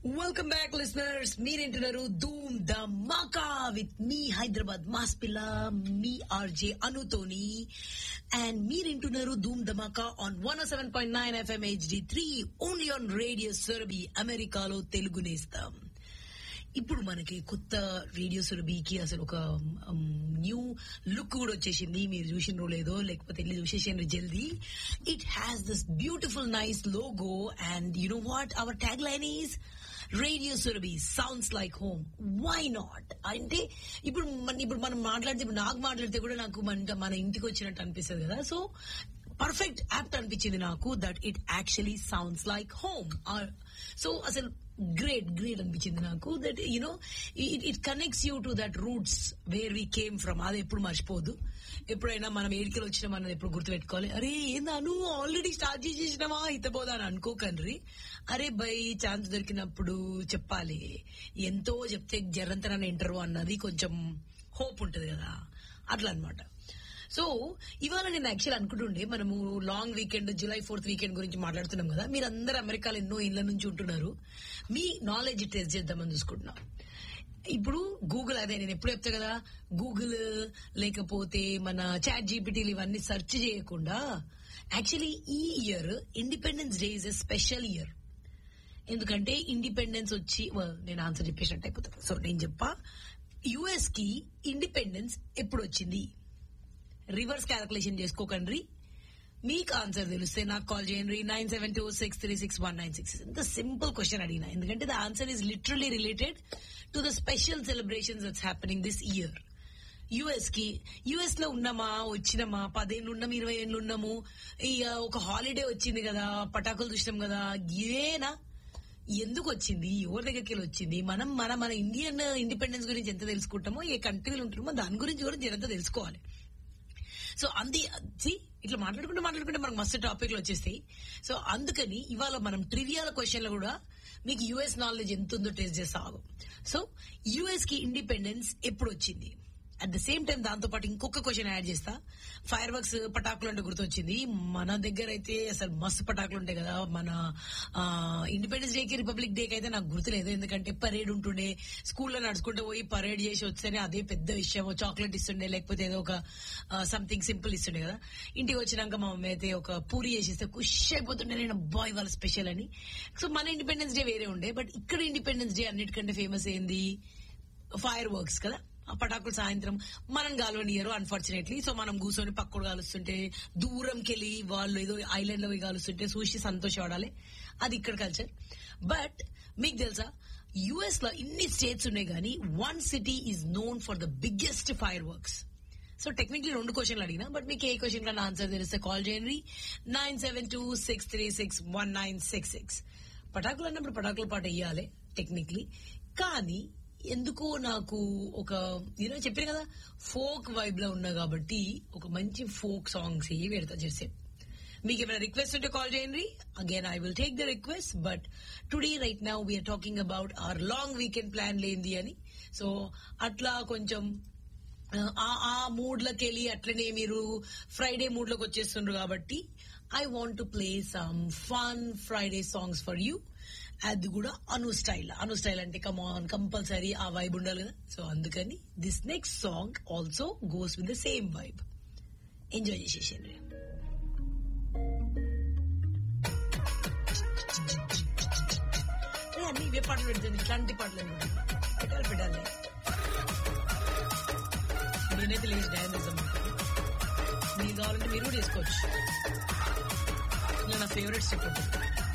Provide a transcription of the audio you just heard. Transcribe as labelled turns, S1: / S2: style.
S1: Welcome back, listeners. మీరేంటున్నారు Dhoom Dhamaka with me Hyderabad mass పిల్ల మీ RJ అనుతోని and మీరేంటున్నారు Dhoom Dhamaka on 107.9 FM HD3 only on radio Surabhi అమెరికాలో తెలుగు నేస్తాం. ఇప్పుడు మనకి కొత్త radio సురభికి అసలు ఒక న్యూ లుక్ కూడా వచ్చేసింది. మీరు చూసినో లేదో, లేకపోతే వెళ్ళి చూసేసారు జల్దీ. It has this beautiful nice logo and you know what hour tag line is radio Surabhi sounds like home. Why not అంటే ఇప్పుడు మనం మాట్లాడితే, ఇప్పుడు నాకు మాట్లాడితే కూడా నాకు మన ఇంటికి వచ్చినట్టు అనిపిస్తుంది కదా. సో పర్ఫెక్ట్ యాప్ట్ అనిపించింది నాకు that it actually sounds like home. So అసలు గ్రేట్ అనిపించింది నాకు that you know it connects you to that roots where we came from. అది ఎప్పుడు మర్చిపోదు. ఎప్పుడైనా మనం ఏడికలు వచ్చినాం అన్నది ఎప్పుడు గుర్తుపెట్టుకోవాలి. అరే ఏందా నువ్వు ఆల్రెడీ స్టార్ట్ చేసేసినావా ఇతపోదా అని అనుకోకండి. అరే బై ఛాన్స్ దొరికినప్పుడు చెప్పాలి. ఎంతో చెప్తే జరంతరాన్ని ఇంటరు అన్నది కొంచెం హోప్ ఉంటది కదా, అట్లా అన్నమాట. సో ఇవాళ నేను యాక్చువల్ అనుకుంటుండే మనము long weekend July 4th weekend గురించి మాట్లాడుతున్నాం కదా. మీరందరూ అమెరికాలో ఎన్నో ఇళ్ల నుంచి ఉంటున్నారు. మీ నాలెడ్జ్ టెస్ట్ చేద్దామని చూసుకుంటున్నాం. ఇప్పుడు గూగుల్, అదే నేను ఎప్పుడు చెప్తా కదా, గూగుల్ లేకపోతే మన చాట్ జీపీటీలు ఇవన్నీ సెర్చ్ చేయకుండా యాక్చువల్లీ ఈ year independence day is a special year. ఎందుకంటే ఇండిపెండెన్స్ వచ్చి నేను ఆన్సర్ చెప్పేసినట్టు అయిపోతాను. సో నేను చెప్పా, యుఎస్ కి ఇండిపెండెన్స్ ఎప్పుడు వచ్చింది? రివర్స్ క్యాలిక్యులేషన్ చేసుకోకండి. మీకు ఆన్సర్ తెలిస్తే నాకు కాల్ చేయండి 9726361966. ఇంత సింపుల్ క్వశ్చన్ అడిగినా ఎందుకంటే the answer is literally related to the special celebrations that's happening this year. US లో ఉన్నామా, వచ్చినామా, 10 ఏళ్ళు ఉన్నాము, 20 ఏళ్ళు ఉన్నాము, ఇక ఒక హాలిడే వచ్చింది కదా, పటాకులు చూసినాం కదా, ఇదేనా ఎందుకు వచ్చింది, ఎవరి దగ్గరికి వచ్చింది? మనం మన ఇండియన్ ఇండిపెండెన్స్ గురించి ఎంత తెలుసుకుంటామో, ఏ కంట్రీలో ఉంటున్నామో దాని గురించి కూడా జరంతా తెలుసుకోవాలి. సో ఇట్లా మాట్లాడుకుంటే మనకు మస్తు టాపిక్లు వచ్చేస్తాయి. సో అందుకని ఇవాళ మనం ట్రివియాల క్వశ్చన్లు కూడా మీకు యుఎస్ నాలెడ్జ్ ఎంత ఉందో టెస్ట్ చేస్తాము. సో యుఎస్ కి ఇండిపెండెన్స్ ఎప్పుడు వచ్చింది? అట్ ద సేమ్ టైం దాంతో పాటు ఇంకొక క్వశ్చన్ యాడ్ చేస్తా. ఫైర్ వర్క్స్ పటాకులు అంటే గుర్తొచ్చింది. మన దగ్గర అయితే అసలు మస్తు పటాకులు ఉంటాయి కదా. మన ఇండిపెండెన్స్ డేకి, రిపబ్లిక్ డేకి అయితే నాకు గుర్తులేదు. ఎందుకంటే పరేడ్ ఉంటుండే, స్కూల్లో నడుచుకుంటూ పోయి పరేడ్ చేసి వస్తేనే అదే పెద్ద విషయం. చాక్లెట్ ఇస్తుండే, లేకపోతే ఏదో ఒక సంథింగ్ సింపుల్ ఇస్తుండే కదా. ఇంటికి వచ్చినాక మా మమ్మీ అయితే ఒక పూరి చేసేస్తే ఖుషి అయిపోతుండే, నేను బాయ్ వాళ్ళ స్పెషల్ అని. సో మన ఇండిపెండెన్స్ డే వేరే ఉండే. బట్ ఇక్కడ ఇండిపెండెన్స్ డే అన్నిటికంటే ఫేమస్ ఏంది? ఫైర్ వర్క్స్ కదా. ఆ పటాకులు సాయంత్రం మనం గాలవనియరు అన్ఫార్చునేట్లీ. సో మనం కూర్చొని పక్కడు కాలుస్తుంటే, దూరంకెళ్ళి వాళ్ళు ఏదో ఐలాండ్ లో కాలుస్తుంటే చూసి సంతోషపడాలి. అది ఇక్కడ కల్చర్. బట్ మీకు తెలుసా, యుఎస్ లో ఇన్ని స్టేట్స్ ఉన్నాయి కానీ one city is known for the biggest fire works. So technically 2 క్వశ్చన్లు అడిగినా, బట్ మీకు ఏ క్వశ్చన్ కన్నా ఆన్సర్ తెలిస్తే కాల్ చేయండి 9726361966. పటాకులు అన్నప్పుడు పటాకుల పాట వేయాలి టెక్నికలీ. కానీ ఎందుకో నాకు ఒక చెప్పాను కదా, ఫోక్ వైబ్ లో ఉన్నా కాబట్టి ఒక మంచి ఫోక్ సాంగ్స్ ఏ పెడతా చేసే. మీకు ఏమైనా రిక్వెస్ట్ ఉంటే కాల్ చేయండి. Again I will take the request. But today right now we are talking about our long weekend plan లేంది అని. సో అట్లా కొంచెం ఆ మూడ్ లోకి వెళ్ళి అట్లనే మీరు ఫ్రైడే మూడ్ లోకి వచ్చేస్తుండ్రు కాబట్టి I want to play some fun Friday songs for you. అది కూడా అను స్టైల్ అంటే కమాన్ కంపల్సరీ ఆ వైబ్ ఉండాలి కదా. సో అందుకని this next song also goes with the same vibe. Enjoy చేసేసేయండి. అన్ని ఇవే పాటలు పెడుతుంది, ఇట్లాంటి పాటలు పెట్టాలి. నేనైతే లేచి డాన్స్ చేద్దాం. మీరు కావాలంటే మీరు కూడా వేసుకోవచ్చు. ఇలా నా ఫేవరెట్స్ చెప్పండి.